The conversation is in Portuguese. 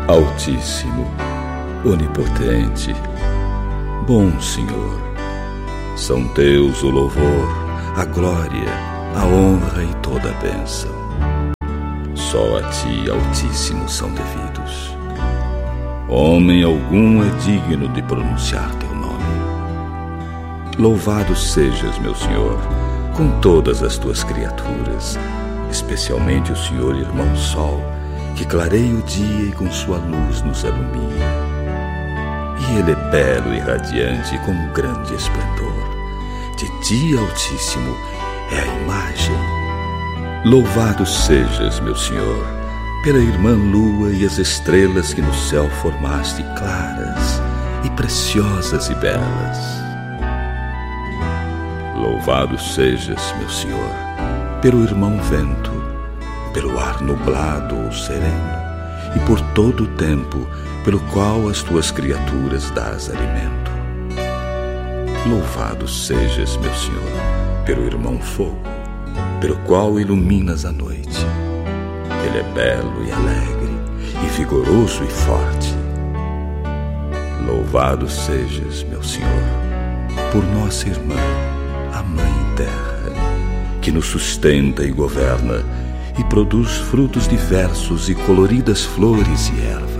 Altíssimo, onipotente, bom Senhor, são teus o louvor, a glória, a honra e toda a bênção. Só a ti, Altíssimo, são devidos. Homem algum é digno de pronunciar teu nome. Louvado sejas, meu Senhor, com todas as tuas criaturas, especialmente o Senhor Irmão Sol, que clareia o dia e com sua luz nos alumia. E ele é belo e radiante com um grande esplendor. De ti, Altíssimo, é a imagem. Louvado sejas, meu Senhor, pela irmã lua e as estrelas que no céu formaste claras e preciosas e belas. Louvado sejas, meu Senhor, pelo irmão vento, pelo ar nublado ou sereno, e por todo o tempo pelo qual as tuas criaturas dás alimento. Louvado sejas, meu Senhor, pelo irmão fogo, pelo qual iluminas a noite. Ele é belo e alegre, e vigoroso e forte. Louvado sejas, meu Senhor, por nossa irmã, a Mãe Terra, que nos sustenta e governa, e produz frutos diversos e coloridas flores e ervas.